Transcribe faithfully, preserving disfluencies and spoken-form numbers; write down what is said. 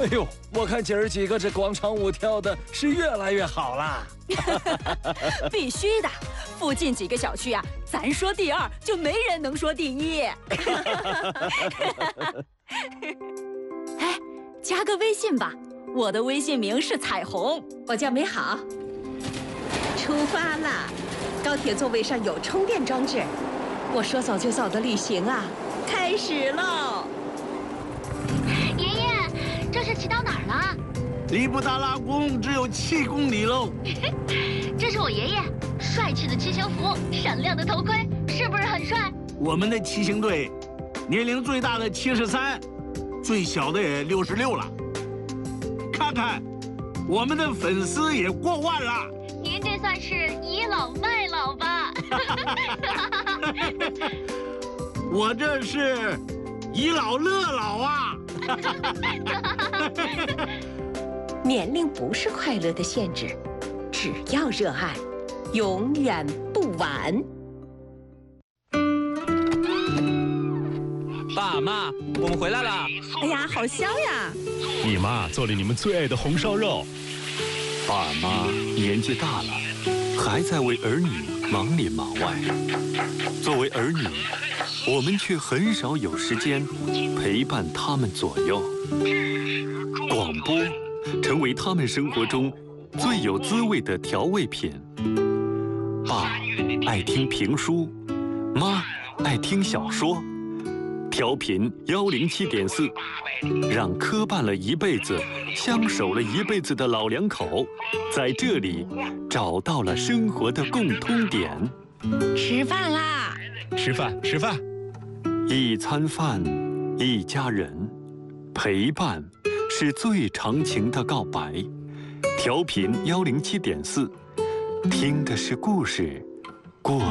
哎呦，我看姐儿几个这广场舞跳的是越来越好啦！ 必须的，附近几个小区啊，咱说第二，就没人能说第一。哎，加个微信吧，我的微信名是彩虹， 我叫美好。出发啦！高铁座位上有充电装置，我说走就走的旅行啊，开始喽！ 爷爷，这是骑到哪儿了？ 离布达拉宫只有七公里喽。 这是我爷爷，帅气的骑行服，闪亮的头盔，是不是很帅？ 我们的骑行队，年龄最大的七十三，最小的也六十六了。看看，我们的粉丝也过万了。 您这算是倚老卖老吧？ 我这是倚老乐老啊！ 年龄不是快乐的限制，只要热爱，永远不晚。 爸妈，我们回来了！ 哎呀，好香呀！ 你妈做了你们最爱的红烧肉。 爸妈年纪大了，还在为儿女忙里忙外。作为儿女，我们却很少有时间陪伴他们左右。广播成为他们生活中最有滋味的调味品。爸爱听评书，妈爱听小说。调频幺零七点四，让磕绊了一辈子、相守了一辈子的老两口，在这里找到了生活的共通点。 吃饭啦！ 吃饭，吃饭。 一餐饭，一家人，陪伴是最长情的告白。调频幺零七点四，听的是故事，过